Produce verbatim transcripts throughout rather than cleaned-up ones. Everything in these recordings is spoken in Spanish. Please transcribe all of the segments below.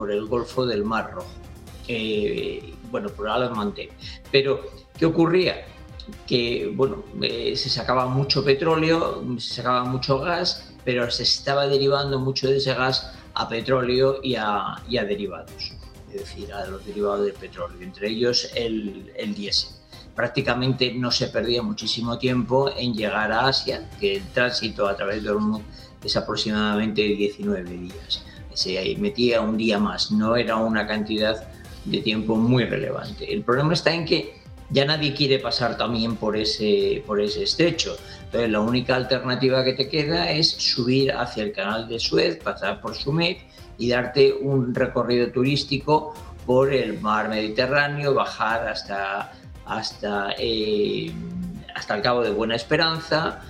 por el Golfo del Mar Rojo, eh, bueno, por Al-Manté. Pero, ¿qué ocurría? Que, bueno, eh, se sacaba mucho petróleo, se sacaba mucho gas, pero se estaba derivando mucho de ese gas a petróleo y a, y a derivados, es decir, a los derivados del petróleo, entre ellos el, el diésel. Prácticamente no se perdía muchísimo tiempo en llegar a Asia, que el tránsito a través de Hormuz es aproximadamente diecinueve días. Se metía un día más, no era una cantidad de tiempo muy relevante. El problema está en que ya nadie quiere pasar también por ese, por ese estrecho. Entonces, la única alternativa que te queda es subir hacia el canal de Suez, pasar por Sumet y darte un recorrido turístico por el mar Mediterráneo, bajar hasta, hasta, eh, hasta el Cabo de Buena Esperanza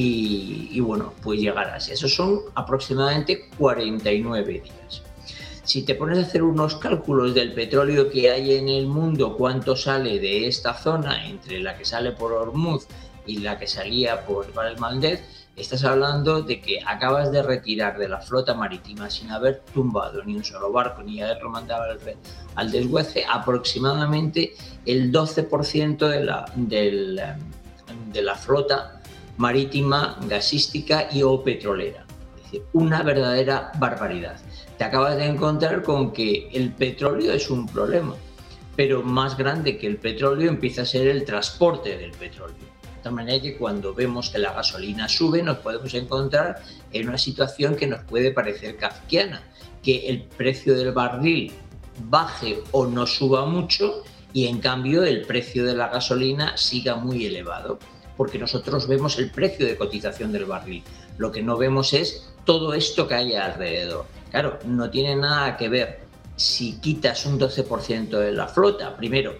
y, y, bueno, pues llegar a Asia. Esos son aproximadamente cuarenta y nueve días. Si te pones a hacer unos cálculos del petróleo que hay en el mundo, cuánto sale de esta zona, entre la que sale por Hormuz y la que salía por el Mandeb, estás hablando de que acabas de retirar de la flota marítima, sin haber tumbado ni un solo barco, ni haberlo mandado al, al desguace, aproximadamente el doce por ciento de la, del, de la flota marítima, gasística y o petrolera. Es decir, una verdadera barbaridad. Te acabas de encontrar con que el petróleo es un problema, pero más grande que el petróleo empieza a ser el transporte del petróleo. De tal manera que cuando vemos que la gasolina sube, nos podemos encontrar en una situación que nos puede parecer kafkiana, que el precio del barril baje o no suba mucho y en cambio el precio de la gasolina siga muy elevado, porque nosotros vemos el precio de cotización del barril. Lo que no vemos es todo esto que hay alrededor. Claro, no tiene nada que ver si quitas un doce por ciento de la flota. Primero,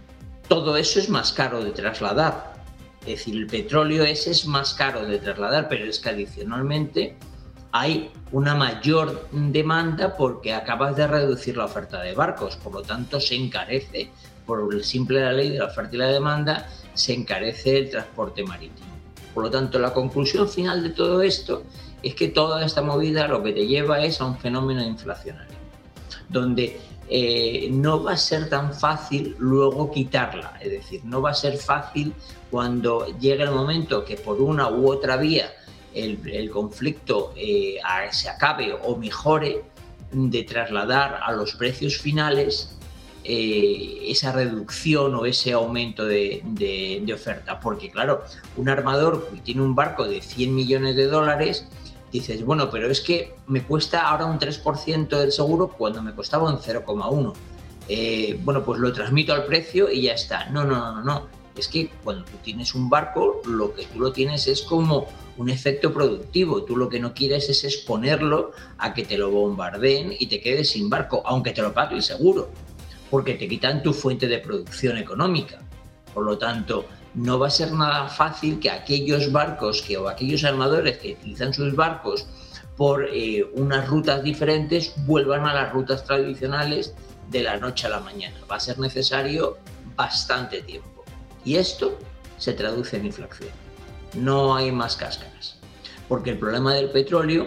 todo eso es más caro de trasladar. Es decir, el petróleo ese es más caro de trasladar, pero es que adicionalmente hay una mayor demanda porque acabas de reducir la oferta de barcos. Por lo tanto, se encarece, por el simple la ley de la oferta y la demanda, se encarece el transporte marítimo. Por lo tanto, la conclusión final de todo esto es que toda esta movida lo que te lleva es a un fenómeno inflacionario, donde eh, no va a ser tan fácil luego quitarla. Es decir, no va a ser fácil cuando llegue el momento que por una u otra vía el, el conflicto eh, a, se acabe o mejore, de trasladar a los precios finales Eh, esa reducción o ese aumento de, de, de oferta. Porque claro, un armador que tiene un barco de cien millones de dólares, dices, bueno, pero es que me cuesta ahora un tres por ciento del seguro cuando me costaba un cero coma uno. Eh, bueno, pues lo transmito al precio y ya está. No, no, no, no. Es que cuando tú tienes un barco, lo que tú lo tienes es como un efecto productivo. Tú lo que no quieres es exponerlo a que te lo bombardeen y te quedes sin barco, aunque te lo pague el seguro, porque te quitan tu fuente de producción económica. Por lo tanto, no va a ser nada fácil que aquellos barcos que, o aquellos armadores que utilizan sus barcos por eh, unas rutas diferentes vuelvan a las rutas tradicionales de la noche a la mañana. Va a ser necesario bastante tiempo. Y esto se traduce en inflación. No hay más cáscaras. Porque el problema del petróleo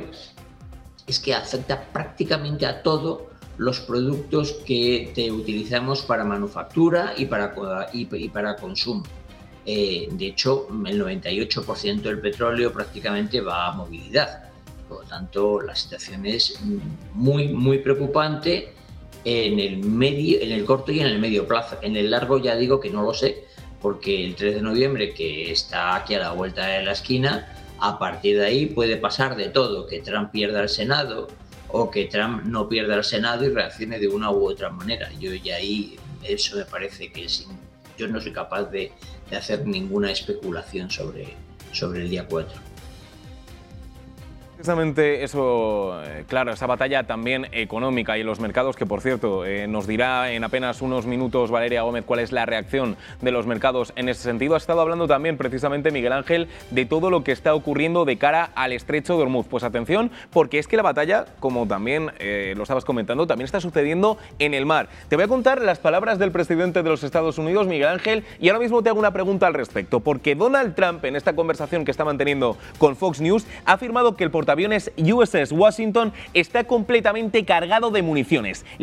es que afecta prácticamente a todo los productos que te utilizamos para manufactura y para, y, y para consumo. Eh, de hecho, el noventa y ocho por ciento del petróleo prácticamente va a movilidad. Por lo tanto, la situación es muy, muy preocupante en el, medio, en el corto y en el medio plazo. En el largo ya digo que no lo sé, porque el tres de noviembre, que está aquí a la vuelta de la esquina, a partir de ahí puede pasar de todo, que Trump pierda el Senado, o que Trump no pierda el Senado y reaccione de una u otra manera. Yo ya ahí, eso me parece que es, yo no soy capaz de, de hacer ninguna especulación sobre, sobre el día cuatro. Precisamente eso, eh, claro, esa batalla también económica y los mercados, que por cierto eh, nos dirá en apenas unos minutos Valeria Gómez cuál es la reacción de los mercados en ese sentido. Ha estado hablando también precisamente Miguel Ángel de todo lo que está ocurriendo de cara al estrecho de Hormuz. Pues atención, porque es que la batalla, como también eh, lo estabas comentando, también está sucediendo en el mar. Te voy a contar las palabras del presidente de los Estados Unidos, Miguel Ángel, y ahora mismo te hago una pregunta al respecto, porque Donald Trump, en esta conversación que está manteniendo con Fox News, ha afirmado que el portaaviones U S S Washington está completamente cargado de municiones.